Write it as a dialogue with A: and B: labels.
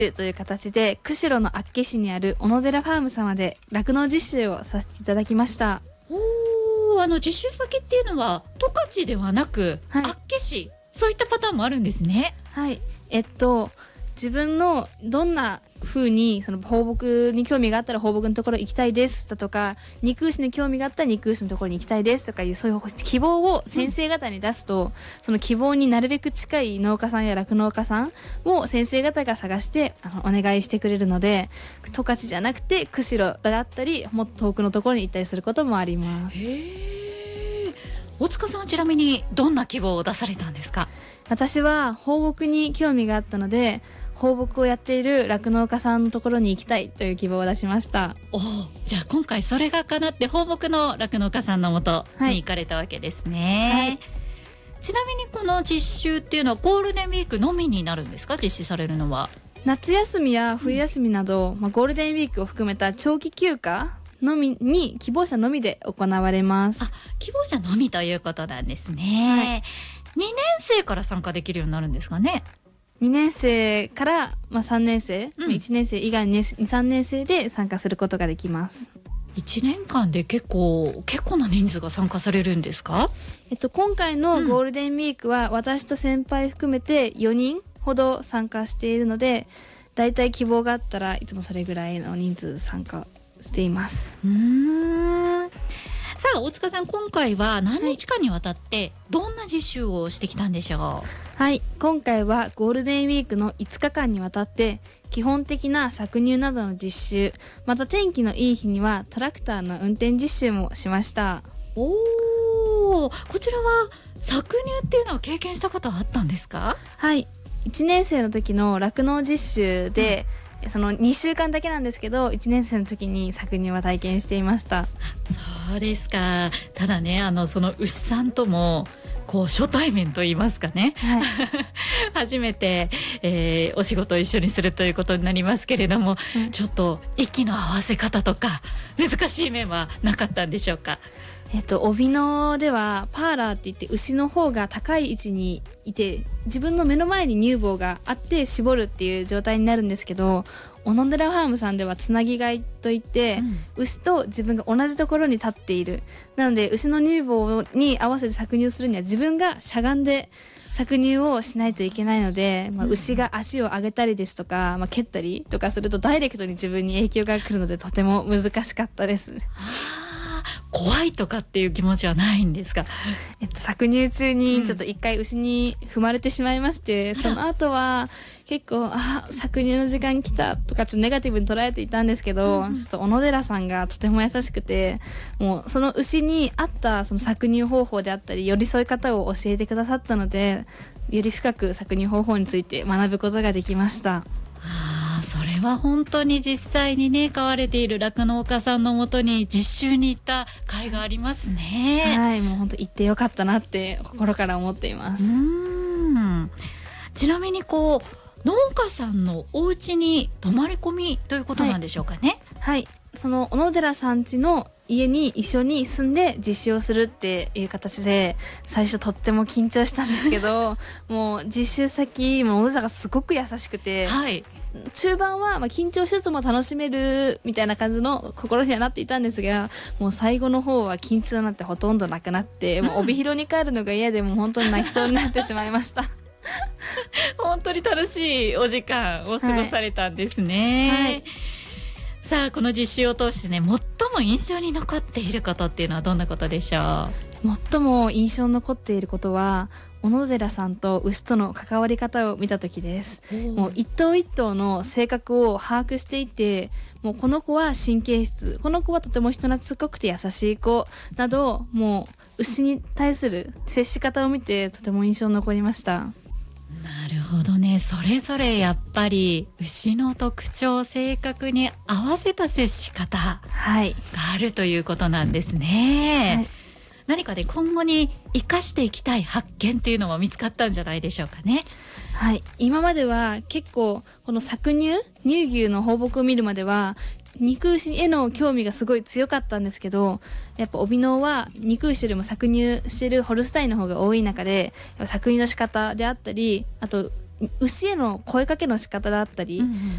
A: という形で釧路の厚岸にある小野寺ファーム様で酪農実習をさせていただきました。
B: 実習先っていうのは十勝ではなく、
A: はい、
B: 厚岸、そういったパターンもあるんですね。
A: はい、自分のどんな風にその放牧に興味があったら放牧のところ行きたいですだとか、肉牛に興味があったら肉牛のところに行きたいですとかいう、そういう希望を先生方に出すと、その希望になるべく近い農家さんや酪農家さんを先生方が探してお願いしてくれるので、十勝じゃなくて釧路だったりもっと遠くのところに行ったりすることもあります。
B: 大塚さんはちなみにどんな希望を出されたんですか？
A: 私は放牧に興味があったので、放牧をやっている酪農家さんのところに行きたいという希望を出しました。
B: じゃあ今回それが叶って放牧の酪農家さんのもとに行かれたわけですね。はい、ちなみにこの実習っていうのはゴールデンウィークのみになるんですか？実施されるのは。
A: 夏休みや冬休みなど、ゴールデンウィークを含めた長期休暇のみに希望者のみで行われます。
B: 希望者のみということなんですね。2年生から参加できるようになるんですかね。
A: 2年生から、3年生、1年生以外に 2,3 年生で参加することができます。
B: 1年間で結構な人数が参加されるんですか？
A: 今回のゴールデンウィークは、私と先輩含めて4人ほど参加しているので、だいたい希望があったらいつもそれぐらいの人数参加しています。
B: さあ大塚さん、今回は何日間にわたってどんな実習をしてきたんでしょう？
A: はい、今回はゴールデンウィークの5日間にわたって基本的な搾乳などの実習、また天気のいい日にはトラクターの運転実習もしました。
B: こちらは搾乳っていうのを経験したことはあったんですか？
A: はい、1年生の時の酪農実習で、その2週間だけなんですけど、1年生の時に搾乳は体験していました。
B: そうですか。ただね、その牛さんとも初対面と言いますかね、初めて、お仕事を一緒にするということになりますけれども、ちょっと息の合わせ方とか難しい面はなかったんでしょうか？
A: 帯農ではパーラーって言って、牛の方が高い位置にいて自分の目の前に乳房があって絞るっていう状態になるんですけど、小野寺ファームさんではつなぎ飼いといって、牛と自分が同じところに立っている。なので牛の乳房に合わせて搾乳するには自分がしゃがんで搾乳をしないといけないので、牛が足を上げたりですとか、蹴ったりとかするとダイレクトに自分に影響が来るので、とても難しかったです。
B: 怖いとかっていう気持ちはないんですか？
A: 搾乳中にちょっと一回牛に踏まれてしまいまして、その後は結構搾乳の時間来たとかちょっとネガティブに捉えていたんですけど、ちょっと小野寺さんがとても優しくて、もうその牛に合ったその搾乳方法であったり寄り添い方を教えてくださったので、より深く搾乳方法について学ぶことができました。
B: それは本当に実際にね、飼われている酪農家さんのもとに実習に行った甲斐がありますね。
A: はい、もう本当行ってよかったなって心から思っています。
B: ちなみに農家さんのお家に泊まり込みということなんでしょうかね？はい、
A: その小野寺さん家の家に一緒に住んで実習をするっていう形で、最初とっても緊張したんですけどもう実習先も小野寺がすごく優しくて、中盤は緊張しつつも楽しめるみたいな感じの心にはなっていたんですが、もう最後の方は緊張なんてほとんどなくなって、もう帯広に帰るのが嫌でもう本当に泣きそうになってしまいました
B: 本当に楽しいお時間を過ごされたんですね。さあこの実習を通してね、最も印象に残っていることっていうのはどんなことでしょ
A: う？最も印象に残っていることは、小野寺さんと牛との関わり方を見た時です。もう一頭一頭の性格を把握していて、もうこの子は神経質、この子はとても人懐っこくて優しい子など、もう牛に対する接し方を見てとても印象に残りました。
B: なるほどね。それぞれやっぱり牛の特徴、性格に合わせた接し方があるということなんですね。何かで今後に生かしていきたい発見っていうのも見つかったんじゃないでしょうかね。
A: はい、今までは結構この搾乳、乳牛の放牧を見るまでは肉牛への興味がすごい強かったんですけど、やっぱ帯農は肉牛よりも搾乳してるホルスタインの方が多い中で、搾乳の仕方であったり、あと牛への声かけの仕方だったり、